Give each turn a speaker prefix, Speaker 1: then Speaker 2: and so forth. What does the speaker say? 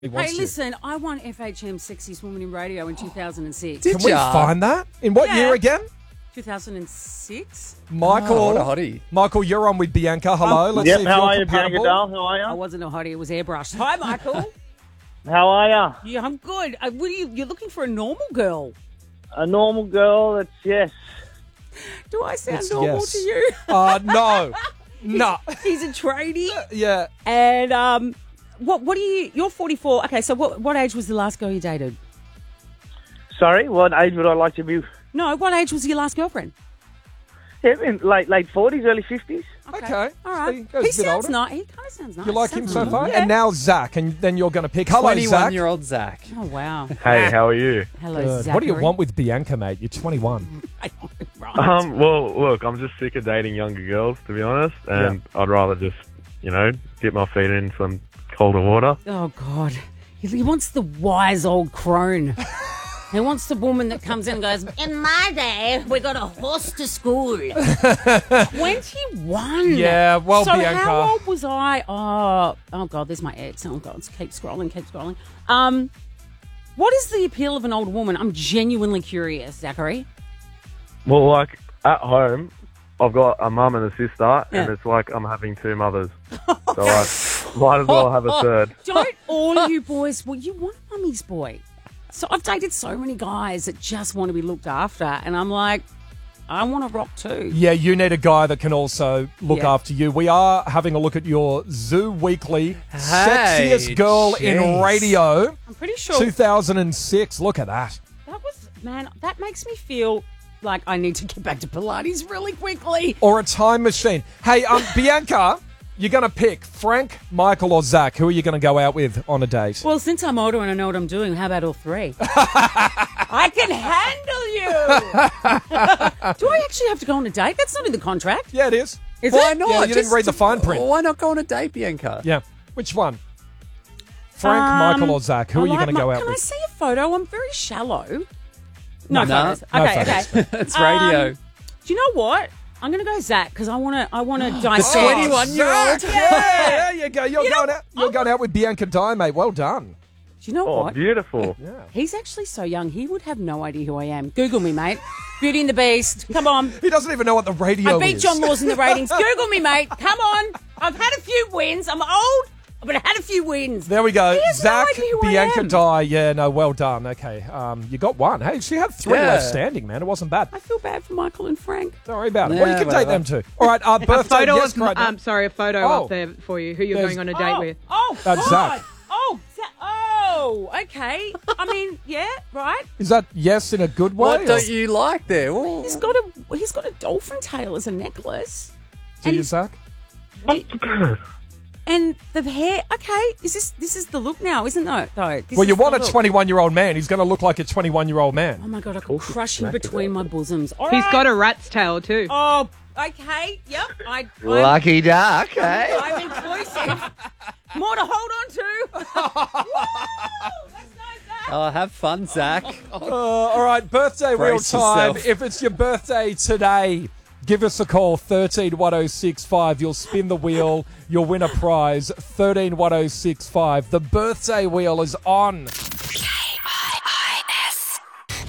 Speaker 1: He wants
Speaker 2: Hey,
Speaker 1: to.
Speaker 2: listen, I won FHM Sexiest Woman in Radio in 2006.
Speaker 1: Can we find that? In what year again?
Speaker 2: 2006?
Speaker 1: Michael.
Speaker 3: Oh, what a hottie.
Speaker 1: Michael, you're on with Bianca. Hello. Let's see if
Speaker 4: how
Speaker 1: you're
Speaker 4: are you, Bianca
Speaker 1: compatible.
Speaker 4: Dahl? How are
Speaker 2: I
Speaker 4: you?
Speaker 2: wasn't a hottie, it was airbrushed. Hi, Michael.
Speaker 4: How are you?
Speaker 2: Yeah, I'm good. What are you're looking for a normal girl.
Speaker 4: A normal girl that's, yes.
Speaker 2: Do I sound
Speaker 1: It's
Speaker 2: normal
Speaker 1: yes.
Speaker 2: to you?
Speaker 1: No. No.
Speaker 2: He's a tradie.
Speaker 1: Yeah.
Speaker 2: And what are you? You're 44. Okay, so what age was the last girl you dated?
Speaker 4: Sorry, what age would I like to be?
Speaker 2: No, what age was your last girlfriend?
Speaker 4: Yeah, in late 40s, early 50s.
Speaker 1: Okay.
Speaker 2: All
Speaker 1: So
Speaker 2: right.
Speaker 1: he goes
Speaker 2: He
Speaker 1: a bit
Speaker 2: sounds
Speaker 1: older.
Speaker 2: nice. He kind of sounds nice.
Speaker 1: You like him
Speaker 2: Sounds
Speaker 1: so
Speaker 2: normal.
Speaker 1: far?
Speaker 2: Yeah.
Speaker 1: And now Zach, and then you're going to pick. Hello, Zach.
Speaker 3: 21-year-old Zach.
Speaker 2: Oh, wow.
Speaker 5: Hey, how are you?
Speaker 2: Hello,
Speaker 1: Good.
Speaker 2: Zachary.
Speaker 1: What do you want with Bianca, mate? You're 21.
Speaker 2: Right.
Speaker 5: Well, look, I'm just sick of dating younger girls, to be honest, and I'd rather just, dip my feet in some colder water.
Speaker 2: Oh, God. He wants the wise old crone. He wants the woman that comes in and goes, in my day, we got a horse to school. 21.
Speaker 1: Yeah, well,
Speaker 2: so
Speaker 1: Bianca.
Speaker 2: how old was I? Oh, God, there's my ex. Oh, God, keep scrolling. What is the appeal of an old woman? I'm genuinely curious, Zachary.
Speaker 5: Well, like, at home, I've got a mum and a sister,
Speaker 2: Yeah.
Speaker 5: and it's like I'm having two mothers. So I might as well have a third.
Speaker 2: Don't all you boys, well, you want a mummy's boy. So I've dated so many guys that just want to be looked after, and I'm like, I want to rock too.
Speaker 1: Yeah, you need a guy that can also look
Speaker 2: Yeah.
Speaker 1: after you. We are having a look at your Zoo Weekly
Speaker 3: Hey,
Speaker 1: Sexiest Girl in
Speaker 3: jeez.
Speaker 1: Radio
Speaker 2: I'm pretty sure
Speaker 1: 2006. Look at that.
Speaker 2: that makes me feel like I need to get back to Pilates really quickly.
Speaker 1: Or a time machine. Hey, Bianca, you're going to pick Frank, Michael, or Zach. Who are you going to go out with on a date?
Speaker 2: Well, since I'm older and I know what I'm doing, how about all three? I can handle you. Do I actually have to go on a date? That's not in the contract.
Speaker 1: Yeah, it is.
Speaker 2: Is
Speaker 3: Why
Speaker 2: it?
Speaker 3: not?
Speaker 1: Yeah, you didn't read the fine print.
Speaker 3: Why not go on a date, Bianca?
Speaker 1: Yeah. Which one? Frank, Michael, or Zach? Who are you going to go out
Speaker 2: Can I
Speaker 1: with?
Speaker 2: see a photo? I'm very shallow. No
Speaker 3: No.
Speaker 2: photos.
Speaker 1: No
Speaker 2: Okay,
Speaker 1: photos.
Speaker 2: okay.
Speaker 3: It's radio.
Speaker 2: Do you know what? I'm going to go Zach because I want to
Speaker 1: The
Speaker 2: dissect.
Speaker 3: 21-year-old.
Speaker 1: Yeah, there you go. You're
Speaker 2: You know-
Speaker 1: going out. You're going out with Bianca Dye, mate. Well done.
Speaker 2: Do you know
Speaker 5: Oh,
Speaker 2: what?
Speaker 5: beautiful.
Speaker 1: Yeah.
Speaker 2: He's actually so young, he would have no idea who I am. Google me, mate. Beauty and the Beast. Come on.
Speaker 1: He doesn't even know what the radio
Speaker 2: I beat
Speaker 1: is.
Speaker 2: John Laws in the ratings. Google me, mate. Come on. I've had a few wins. I'm old, but I had a few wins.
Speaker 1: There we go.
Speaker 2: He has no
Speaker 1: Zach,
Speaker 2: idea who I
Speaker 1: Bianca
Speaker 2: am.
Speaker 1: Dye. Yeah, no, well done. Okay, you got one. Hey, she had three
Speaker 3: Yeah.
Speaker 1: left standing, man. It wasn't bad.
Speaker 2: I feel bad for Michael and Frank.
Speaker 1: Don't worry about it.
Speaker 3: Yeah,
Speaker 1: Well, you can date
Speaker 3: whatever.
Speaker 1: them too. All right, birthday.
Speaker 6: photo
Speaker 1: Yes,
Speaker 6: of,
Speaker 1: great.
Speaker 6: a photo
Speaker 1: Oh.
Speaker 6: up there for you, who you're
Speaker 1: There's-
Speaker 6: going on a date with.
Speaker 2: Oh,
Speaker 1: That's
Speaker 2: God.
Speaker 1: Zach.
Speaker 2: Oh, okay. I mean, yeah, right.
Speaker 1: Is that yes in a good way?
Speaker 3: What
Speaker 1: or-
Speaker 3: don't you like there? Well,
Speaker 2: He's got a dolphin tail as a necklace.
Speaker 1: Do you, Zach?
Speaker 2: And the hair. Okay, this is the look now, isn't it? Though. This
Speaker 1: Well, you
Speaker 2: is
Speaker 1: want
Speaker 2: the
Speaker 1: a
Speaker 2: look.
Speaker 1: 21-year-old man. He's going to look like a 21-year-old
Speaker 2: Oh
Speaker 1: man.
Speaker 2: my God, I could crush him between my bosoms. All
Speaker 6: He's
Speaker 2: right.
Speaker 6: got a rat's tail too.
Speaker 2: Oh, okay. Yep. I'm
Speaker 3: lucky duck, eh?
Speaker 2: I'm inclusive. More to hold on to. Woo! That's nice, Zach.
Speaker 3: Oh, have fun, Zach.
Speaker 1: All right, birthday wheel
Speaker 3: Brace
Speaker 1: time.
Speaker 3: yourself.
Speaker 1: If it's your birthday today, give us a call, 131065. You'll spin the wheel. You'll win a prize, 131065. The birthday wheel is on.